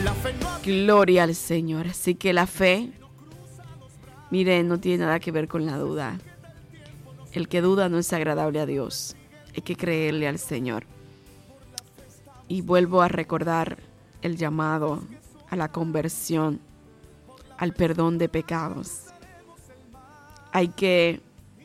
Gloria al Señor. Así que la fe, miren, no tiene nada que ver con la duda. El que duda no es agradable a Dios. Hay que creerle al Señor. Y vuelvo a recordar el llamado a la conversión, al perdón de pecados. Hay que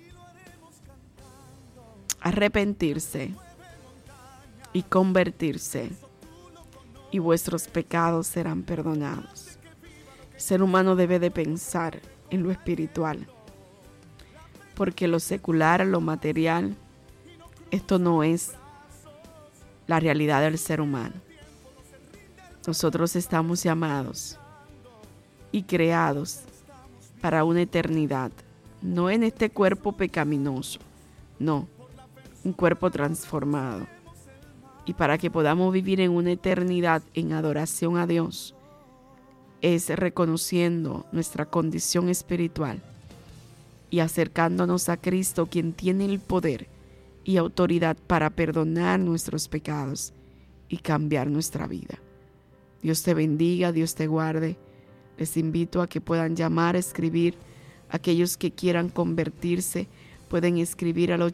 arrepentirse y convertirse, y vuestros pecados serán perdonados. El ser humano debe de pensar en lo espiritual, porque lo secular, lo material, esto no es la realidad del ser humano. Nosotros estamos llamados y creados para una eternidad, no en este cuerpo pecaminoso, no, un cuerpo transformado. Y para que podamos vivir en una eternidad en adoración a Dios, es reconociendo nuestra condición espiritual y acercándonos a Cristo, quien tiene el poder y autoridad para perdonar nuestros pecados y cambiar nuestra vida. Dios te bendiga, Dios te guarde. Les invito a que puedan llamar, escribir. Aquellos que quieran convertirse pueden escribir al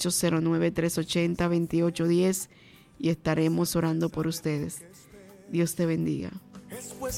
809-380-2810 y estaremos orando por ustedes. Dios te bendiga.